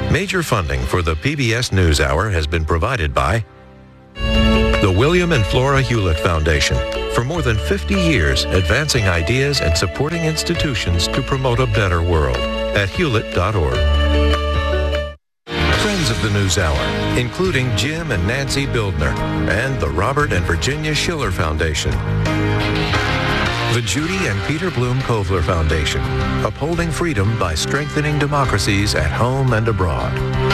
Major funding for the PBS NewsHour has been provided by the William and Flora Hewlett Foundation. For more than 50 years, advancing ideas and supporting institutions to promote a better world at hewlett.org. Friends of the NewsHour, including Jim and Nancy Bildner and the Robert and Virginia Schiller Foundation. The Judy and Peter Bloom Kovler Foundation, upholding freedom by strengthening democracies at home and abroad.